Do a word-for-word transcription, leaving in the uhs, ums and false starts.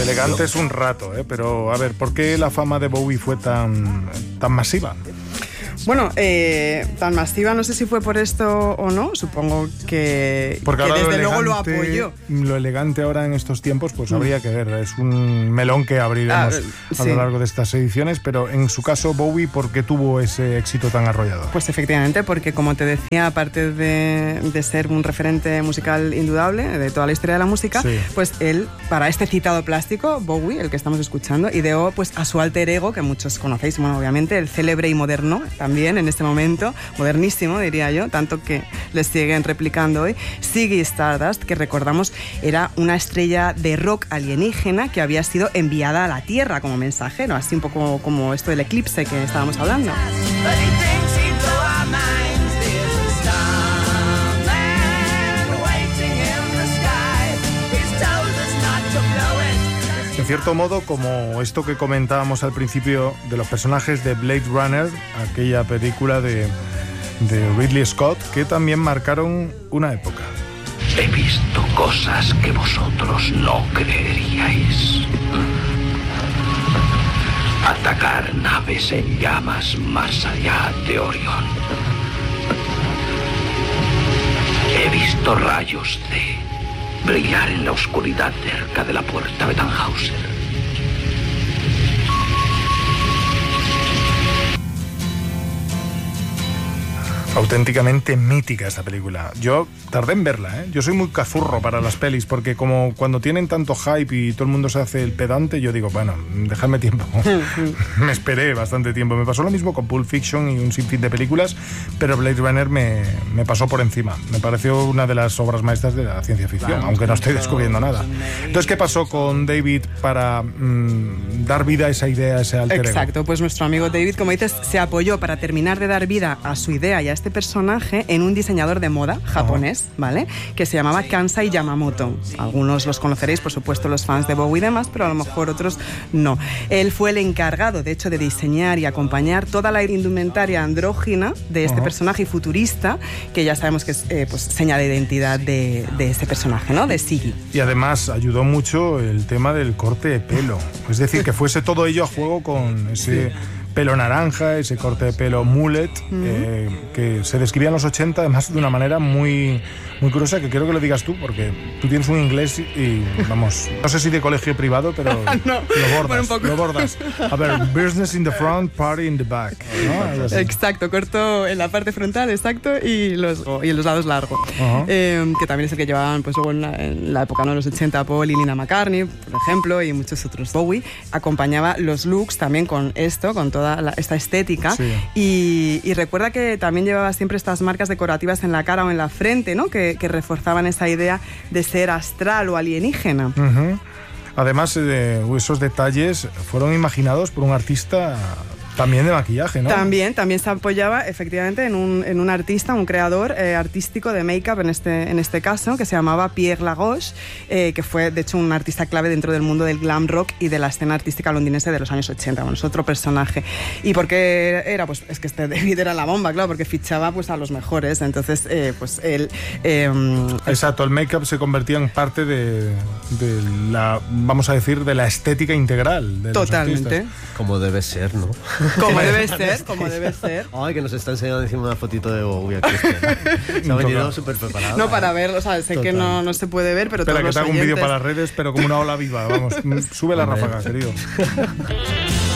Elegante es un rato, ¿eh? Pero a ver, ¿por qué la fama de Bowie fue tan, tan masiva? Bueno, eh, tan masiva, no sé si fue por esto o no, supongo que, Porque que ahora desde lo luego lo elegante, apoyó. Lo elegante ahora en estos tiempos, pues mm. habría que ver, es un melón que abriremos ah, a sí. lo largo de estas ediciones, pero en su caso, Bowie, ¿por qué tuvo ese éxito tan arrollador? Pues efectivamente, porque como te decía, aparte de, de ser un referente musical indudable de toda la historia de la música, sí. pues él, para este citado plástico, Bowie, el que estamos escuchando, ideó pues a su alter ego, que muchos conocéis, bueno, obviamente, el célebre y moderno, también en este momento, modernísimo diría yo, tanto que les siguen replicando hoy, Ziggy Stardust, que recordamos era una estrella de rock alienígena que había sido enviada a la Tierra como mensajero, así un poco como esto del eclipse que estábamos hablando. En cierto modo, como esto que comentábamos al principio de los personajes de Blade Runner, aquella película de, de Ridley Scott, que también marcaron una época. He visto cosas que vosotros no creeríais. Atacar naves en llamas más allá de Orión. He visto rayos de brillar en la oscuridad cerca de la puerta de Tannhauser. Auténticamente mítica esta película. Yo tardé en verla, ¿eh? Yo soy muy cazurro para las pelis, porque como cuando tienen tanto hype y todo el mundo se hace el pedante, yo digo, bueno, dejadme tiempo. Me esperé bastante tiempo. Me pasó lo mismo con Pulp Fiction y un sinfín de películas, pero Blade Runner me, me pasó por encima. Me pareció una de las obras maestras de la ciencia ficción, claro, aunque no estoy descubriendo nada. Entonces, ¿qué pasó con David para mmm, dar vida a esa idea, a ese alter ego? Exacto, pues nuestro amigo David, como dices, se apoyó para terminar de dar vida a su idea y a este personaje en un diseñador de moda japonés, oh. ¿vale? Que se llamaba Kansai Yamamoto. Algunos los conoceréis, por supuesto, los fans de Bowie y demás, pero a lo mejor otros no. Él fue el encargado, de hecho, de diseñar y acompañar toda la indumentaria andrógina de este oh. personaje futurista, que ya sabemos que es eh, pues, seña de identidad de, de este personaje, ¿no? De Ziggy. Y además ayudó mucho el tema del corte de pelo. Es decir, que fuese todo ello a juego con ese... Sí. pelo naranja, ese corte de pelo mullet, mm. eh, que se describía en los ochenta, además de una manera muy, muy curiosa, que quiero que lo digas tú, porque tú tienes un inglés y, y vamos, no sé si de colegio privado, pero no. lo bordas, bueno, un poco. lo bordas. A ver, business in the front, party in the back, ¿no? Exacto, corto en la parte frontal, exacto, y, los, y en los lados largo, uh-huh. eh, que también es el que llevaban, pues luego en la, en la época, ¿no? Los ochenta, Paul y Nina McCartney, por ejemplo, y muchos otros. Bowie acompañaba los looks también con esto, con toda La, esta estética, sí. y, y recuerda que también llevaba siempre estas marcas decorativas en la cara o en la frente, ¿no? que, que reforzaban esa idea de ser astral o alienígena. Uh-huh. Además, eh, esos detalles fueron imaginados por un artista también de maquillaje, ¿no? También, también se apoyaba efectivamente en un, en un artista, un creador eh, artístico de make-up en este, en este caso, que se llamaba Pierre Lagouche, eh, que fue de hecho un artista clave dentro del mundo del glam rock y de la escena artística londinense de los años ochenta. Bueno, es otro personaje. ¿Y por qué era? Pues es que este David era la bomba, claro, porque fichaba pues a los mejores. Entonces, eh, pues él... Eh, Exacto, el make-up se convertía en parte de, de la, vamos a decir, de la estética integral de Totalmente. Los artistas. Como debe ser, ¿no? Como debe ser, como debe ser. Ay, que nos está enseñando encima una fotito de Bowie aquí. Se ha venido súper preparado. No, para verlo, o sea, sé Total. que no, no se puede ver, pero Espera, todos que los te hago oyentes... un vídeo para las redes, pero como una ola viva, vamos, sube la ráfaga, querido.